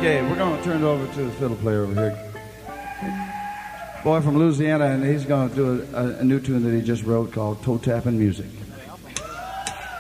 Okay, we're going to turn it over to the fiddle player over here. Boy from Louisiana, and he's going to do a new tune that he just wrote called Toe Tapping Music.